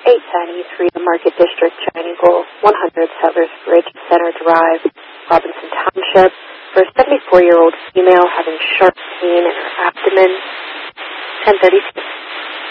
810 East Freedom Market District, Triangle, 100 Settlers Bridge Center Drive, Robinson Township, for a 74-year-old female having sharp pain in her abdomen, 1036.